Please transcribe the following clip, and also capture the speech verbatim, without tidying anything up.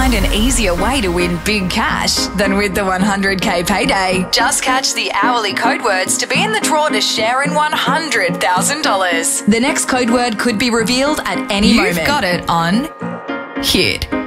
find an easier way to win big cash than with the one hundred K payday. Just catch the hourly code words to be in the draw to share in one hundred thousand dollars. The next code word could be revealed at any You've moment. got it on Hit.